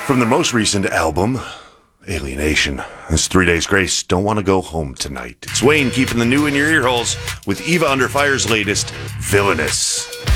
From their most recent album, Alienation. This 3 Days Grace, Don't Want to Go Home Tonight. It's Wayne keeping the new in your ear holes with Eva Under Fire's latest, Villainous.